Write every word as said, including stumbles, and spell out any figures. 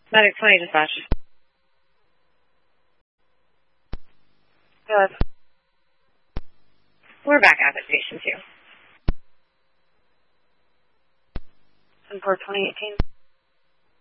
Medic twenty dispatch. Yes. We're back at the station two. ten four twenty eighteen.